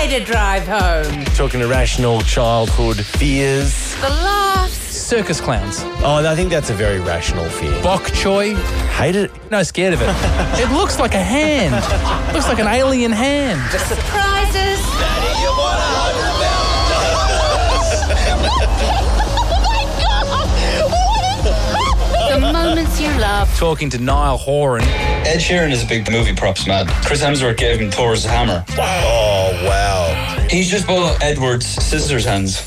to drive home. Talking irrational childhood fears. The laughs. Circus clowns. Oh, I think that's a very rational fear. Bok choy. Hate it. No, scared of it. It looks like a hand. Looks like an alien hand. The surprises. Daddy, you want $100,000? The moments you love. Talking to Niall Horan. Ed Sheeran is a big movie props man. Chris Hemsworth gave him Thor's hammer. Oh, wow. He's just bought Edward's scissors hands.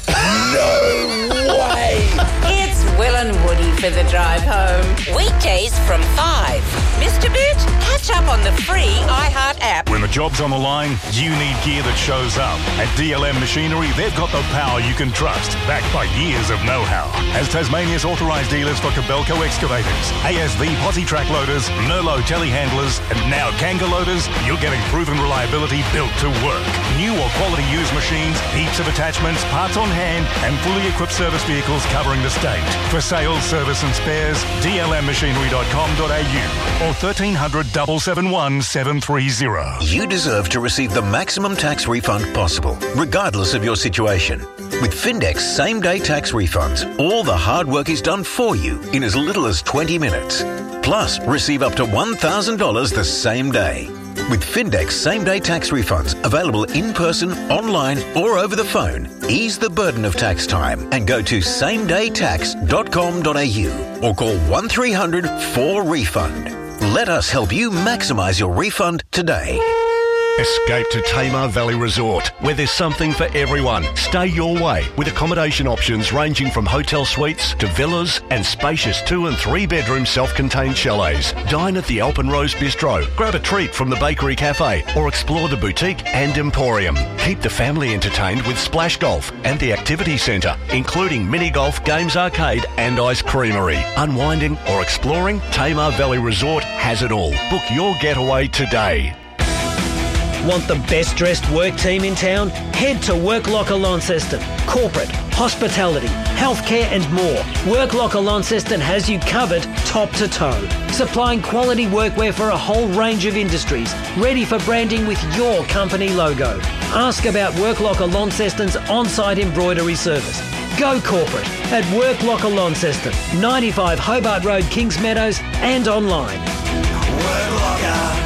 No way. It's Will and Woody for the drive home. Weekdays from 5. Mr. Bit, catch up on the free iHeart app. When the job's on the line, you need gear that shows up. At DLM Machinery, they've got the power you can trust, backed by years of know-how. As Tasmania's authorised dealers for Kobelco excavators, ASV posi track loaders, Merlot telehandlers, and now Kanga loaders, you're getting proven reliability built to work. New or quality used machines, heaps of attachments, parts on hand, and fully equipped service vehicles covering the state. For sales, service and spares, dlmmachinery.com.au or 1300 771 730. You deserve to receive the maximum tax refund possible, regardless of your situation. With Findex same-day tax refunds, all the hard work is done for you in as little as 20 minutes. Plus, receive up to $1,000 the same day. With Findex same-day tax refunds available in person, online or over the phone, ease the burden of tax time and go to samedaytax.com.au or call 1300 4REFUND. Let us help you maximise your refund today. Escape to Tamar Valley Resort, where there's something for everyone. Stay your way with accommodation options ranging from hotel suites to villas and spacious 2 and 3 bedroom self-contained chalets. Dine at the Alpenrose Bistro, grab a treat from the Bakery Cafe or explore the boutique and emporium. Keep the family entertained with Splash Golf and the Activity Centre, including mini golf, games arcade and ice creamery. Unwinding or exploring, Tamar Valley Resort has it all. Book your getaway today. Want the best dressed work team in town? Head to Worklocker Launceston. Corporate, hospitality, healthcare and more. Worklocker Launceston has you covered top to toe. Supplying quality workwear for a whole range of industries. Ready for branding with your company logo. Ask about Worklocker Launceston's on-site embroidery service. Go corporate at Worklocker Launceston, 95 Hobart Road, Kings Meadows and online. Worklocker.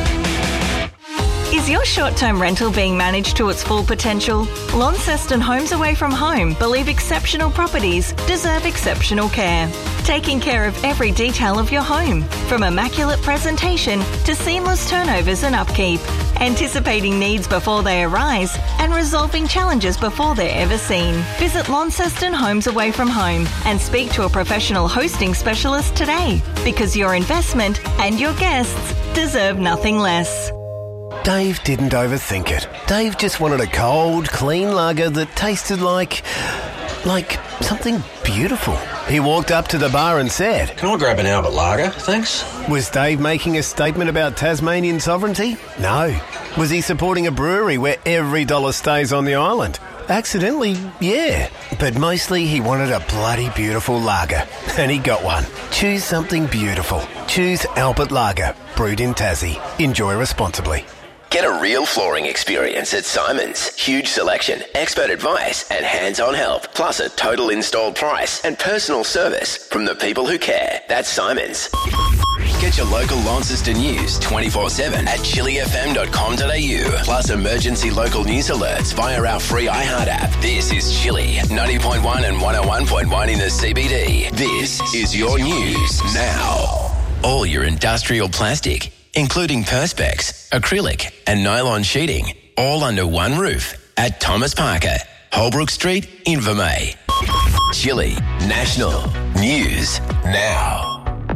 Is your short-term rental being managed to its full potential? Launceston Homes Away from Home believe exceptional properties deserve exceptional care. Taking care of every detail of your home, from immaculate presentation to seamless turnovers and upkeep. Anticipating needs before they arise and resolving challenges before they're ever seen. Visit Launceston Homes Away from Home and speak to a professional hosting specialist today, because your investment and your guests deserve nothing less. Dave didn't overthink it. Dave just wanted a cold, clean lager that tasted like something beautiful. He walked up to the bar and said, "Can I grab an Albert Lager, thanks?" Was Dave making a statement about Tasmanian sovereignty? No. Was he supporting a brewery where every dollar stays on the island? Accidentally, yeah. But mostly he wanted a bloody beautiful lager. And he got one. Choose something beautiful. Choose Albert Lager, brewed in Tassie. Enjoy responsibly. Get a real flooring experience at Simon's. Huge selection, expert advice and hands-on help. Plus a total installed price and personal service from the people who care. That's Simon's. Get your local Launceston news 24/7 at chillyfm.com.au. Plus emergency local news alerts via our free iHeart app. This is Chilly 90.1 and 101.1 in the CBD. This is your news now. All your industrial plastic, including Perspex, acrylic and nylon sheeting, all under one roof at Thomas Parker, Holbrook Street, Invermay. Chilly National News Now.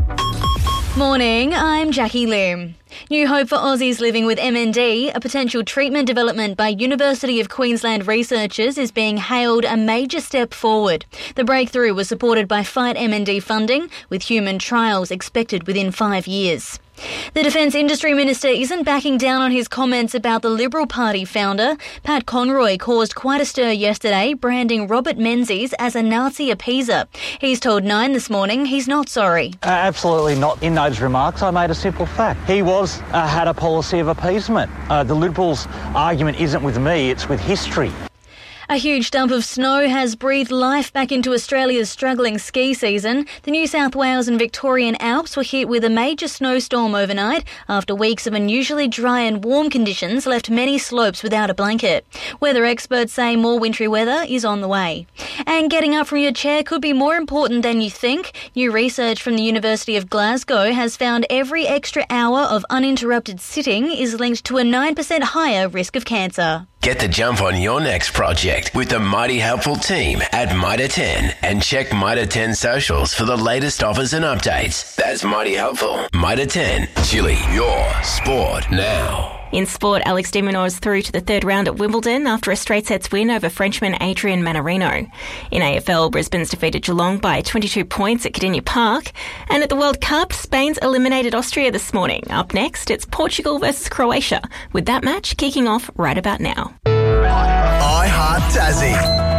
Morning, I'm Jackie Loom. New hope for Aussies living with MND, a potential treatment development by University of Queensland researchers, is being hailed a major step forward. The breakthrough was supported by Fight MND funding, with human trials expected within 5 years. The Defence Industry Minister isn't backing down on his comments about the Liberal Party founder. Pat Conroy caused quite a stir yesterday, branding Robert Menzies as a Nazi appeaser. He's told Nine this morning he's not sorry. Absolutely not. In those remarks, I made a simple fact. He had a policy of appeasement. The Liberals' argument isn't with me, it's with history. A huge dump of snow has breathed life back into Australia's struggling ski season. The New South Wales and Victorian Alps were hit with a major snowstorm overnight after weeks of unusually dry and warm conditions left many slopes without a blanket. Weather experts say more wintry weather is on the way. And getting up from your chair could be more important than you think. New research from the University of Glasgow has found every extra hour of uninterrupted sitting is linked to a 9% higher risk of cancer. Get the jump on your next project with the Mighty Helpful team at Mitre 10 and check Mitre 10 socials for the latest offers and updates. That's Mighty Helpful. Mitre 10, Chile, your sport now. In sport, Alex de Minaur is through to the third round at Wimbledon after a straight sets win over Frenchman Adrian Manarino. In AFL, Brisbane's defeated Geelong by 22 points at Cardinia Park. And at the World Cup, Spain's eliminated Austria this morning. Up next, it's Portugal versus Croatia, with that match kicking off right about now. I Heart Tassie.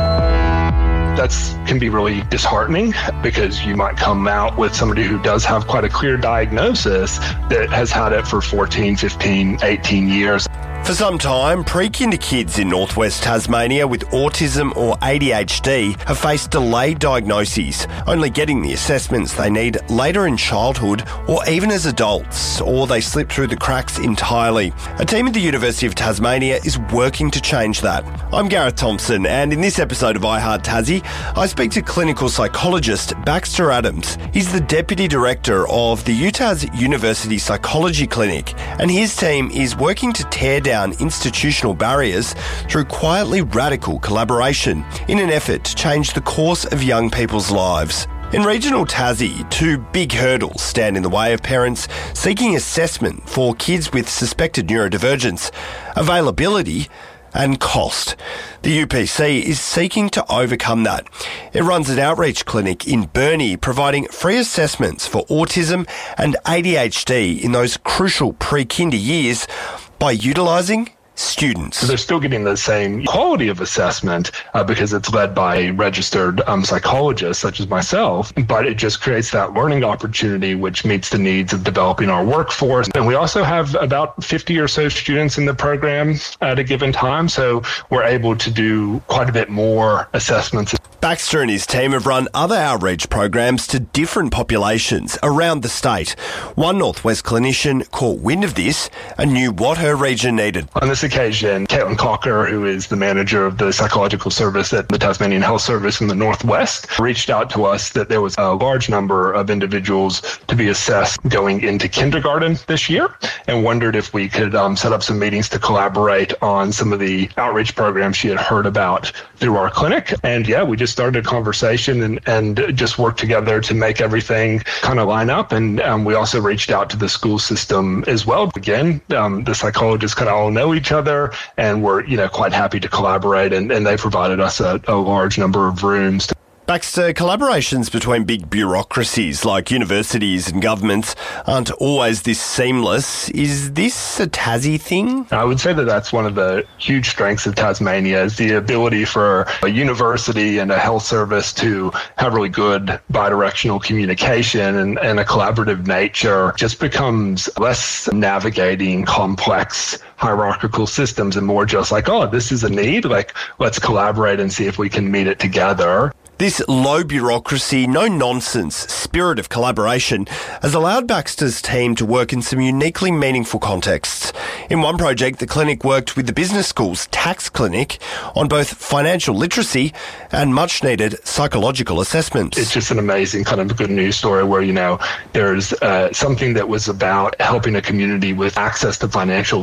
That can be really disheartening because you might come out with somebody who does have quite a clear diagnosis that has had it for 14, 15, 18 years. For some time, pre-kinder kids in northwest Tasmania with autism or ADHD have faced delayed diagnoses, only getting the assessments they need later in childhood or even as adults, or they slip through the cracks entirely. A team at the University of Tasmania is working to change that. I'm Gareth Thompson, and in this episode of I Heart Tassie, I speak to clinical psychologist Baxter Adams. He's the Deputy Director of the Utah's University Psychology Clinic, and his team is working to tear down institutional barriers through quietly radical collaboration in an effort to change the course of young people's lives. In regional Tassie, two big hurdles stand in the way of parents seeking assessment for kids with suspected neurodivergence: availability and cost. The UPC is seeking to overcome that. It runs an outreach clinic in Burnie providing free assessments for autism and ADHD in those crucial pre-kinder years by utilising students. So they're still getting the same quality of assessment because it's led by registered psychologists such as myself, but it just creates that learning opportunity which meets the needs of developing our workforce. And we also have about 50 or so students in the program at a given time, so we're able to do quite a bit more assessments. Baxter and his team have run other outreach programs to different populations around the state. One Northwest clinician caught wind of this and knew what her region needed. On this occasion, Caitlin Cocker, who is the manager of the psychological service at the Tasmanian Health Service in the Northwest, reached out to us that there was a large number of individuals to be assessed going into kindergarten this year and wondered if we could set up some meetings to collaborate on some of the outreach programs she had heard about through our clinic. And yeah, we just started a conversation and just worked together to make everything kind of line up. And we also reached out to the school system as well. Again, the psychologists kind of all know each other and we're, quite happy to collaborate. And they provided us a large number of rooms. Baxter, collaborations between big bureaucracies like universities and governments aren't always this seamless. Is this a Tassie thing? I would say that that's one of the huge strengths of Tasmania is the ability for a university and a health service to have really good bidirectional communication and a collaborative nature. Just becomes less navigating complex hierarchical systems and more just like, oh, this is a need, like let's collaborate and see if we can meet it together. This low bureaucracy, no nonsense spirit of collaboration has allowed Baxter's team to work in some uniquely meaningful contexts. In one project, the clinic worked with the business school's tax clinic on both financial literacy and much needed psychological assessments. It's just an amazing kind of good news story where, there's something that was about helping a community with access to financial literacy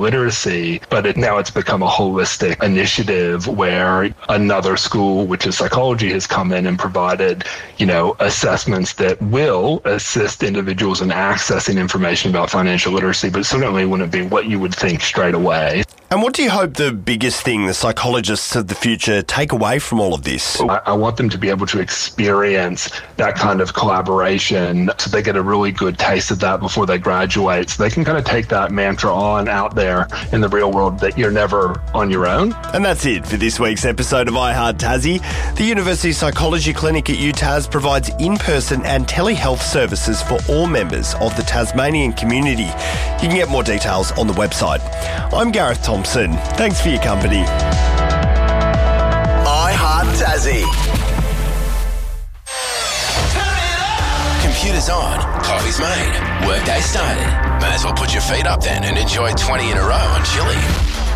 literacy, but now it's become a holistic initiative where another school, which is psychology, has come in and provided, assessments that will assist individuals in accessing information about financial literacy, but certainly wouldn't be what you would think straight away. And what do you hope the biggest thing the psychologists of the future take away from all of this? I want them to be able to experience that kind of collaboration so they get a really good taste of that before they graduate, so they can kind of take that mantra on out there in the real world that you're never on your own. And that's it for this week's episode of iHeart Tassie. The University Psychology Clinic at UTAS provides in-person and telehealth services for all members of the Tasmanian community. You can get more details on the website. I'm Gareth Thompson. Thanks for your company. iHeart Tassie. Computer's on, coffee's made, workday started. May as well put your feet up then and enjoy 20 in a row on Chili.